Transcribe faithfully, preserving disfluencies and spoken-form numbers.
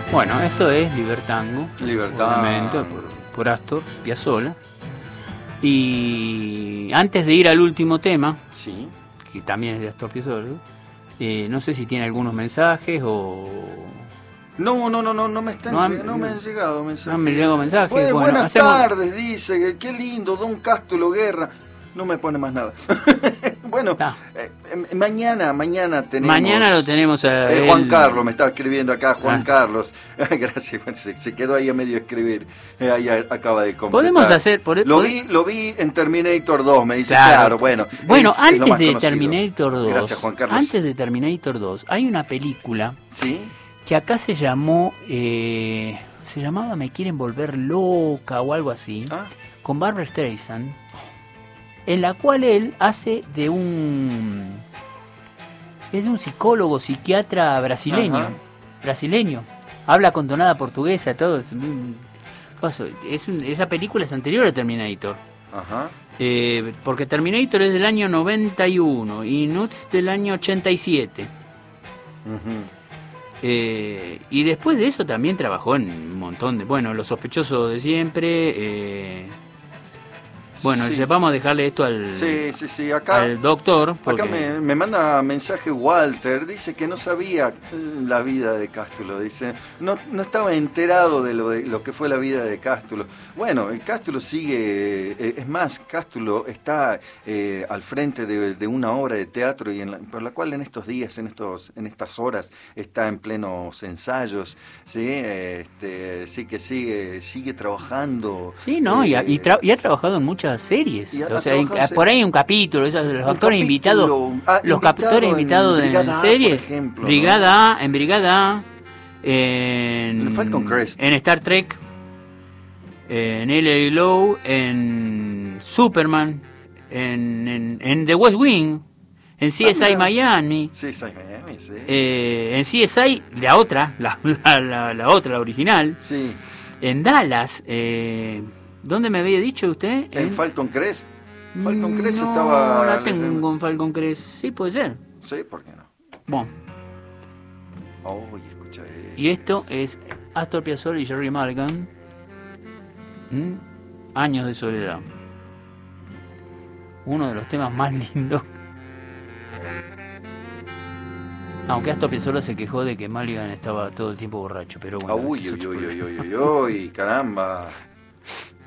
Bueno, esto es Libertango. Libertango. Por, por Astor Piazzolla. Y antes de ir al último tema, sí, que también es de Astor Piazzolla, eh, no sé si tiene algunos mensajes o... No, no, no, no, no me están no, han, llegando, no me han llegado mensajes. No me han llegado mensajes. Bueno, bueno, buenas hacemos... tardes, dice, qué lindo, Don Cástulo Guerra. No me pone más nada. Bueno, ah. eh, eh, mañana, mañana tenemos... Mañana lo tenemos a... Eh, Juan Carlos, me estaba escribiendo acá, Juan ah. Carlos. Gracias, bueno, se, se quedó ahí a medio escribir. Eh, ahí a, acaba de completar. Podemos hacer... Por, lo, por... vi, lo vi en Terminator dos, me dice, claro, claro bueno. Bueno, es, antes es de conocido. Terminator dos... Gracias, Juan Carlos. Antes de Terminator dos, hay una película... ¿Sí? Que acá se llamó... Eh, se llamaba Me quieren volver loca o algo así. ¿Ah? Con Barbra Streisand. En la cual él hace de un es de un psicólogo, psiquiatra brasileño. Ajá. Brasileño. Habla con tonada portuguesa, todo. Es un, es un, esa película es anterior a Terminator. Ajá. Eh, porque Terminator es del año noventa y uno y Nuts del año ochenta y siete. Uh-huh. Eh, y después de eso también trabajó en un montón de... Bueno, Los Sospechosos de Siempre... Eh, Bueno, sí. Vamos a dejarle esto al, sí, sí, sí. Acá, al doctor. Porque... Acá me, me manda mensaje Walter, dice que no sabía la vida de Cástulo, dice, no, no estaba enterado de lo, de lo que fue la vida de Cástulo. Bueno, el Cástulo sigue, eh, es más, Cástulo está eh, al frente de, de una obra de teatro y en la, por la cual en estos días, en estos, en estas horas, está en plenos ensayos, sí, este, sí que sigue, sigue trabajando. Sí, no, eh, y, ha, y, tra y ha trabajado en muchas series, o sea, en, por ahí un capítulo, esos los un actores invitados, ah, los actores invitados en, en series, ejemplo, Brigada A, en Brigada A, en, en Falcon Crest, en Star Trek, en L A Law, en Superman, en, en, en The West Wing, en C S I ah, Miami, C S I Miami, sí. eh, en C S I la otra, la, la, la, la otra, la original, sí. En Dallas. Eh, ¿Dónde me había dicho usted? En, en... Falcon Crest. Falcon Crest no, estaba... No la tengo en Falcon Crest. Sí, puede ser. Sí, ¿por qué no? Bueno. Oh, y escucha eso. Y esto es Astor Piazzolla y Gerry Mulligan. ¿Mm? Años de soledad. Uno de los temas más lindos. Aunque Astor Piazzolla se quejó de que Mulligan estaba todo el tiempo borracho, pero bueno. Ah, uy, uy, uy, uy, uy, uy, uy, caramba.